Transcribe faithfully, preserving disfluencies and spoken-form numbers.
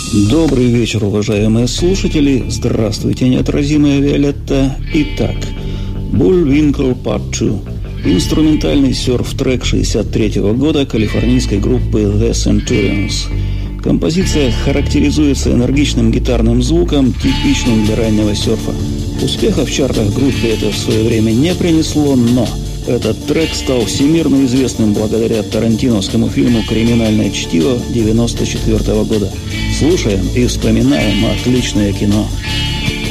Добрый вечер, уважаемые слушатели. Здравствуйте, неотразимая Виолетта. Итак, Bullwinkle Part два. Инструментальный серф-трек шестьдесят третьего года калифорнийской группы The Centurions. Композиция характеризуется энергичным гитарным звуком, типичным для раннего серфа. Успеха в чартах группе это в свое время не принесло, но этот трек стал всемирно известным благодаря тарантиновскому фильму «Криминальное чтиво» девяносто четвёртого года. Слушаем и вспоминаем отличное кино.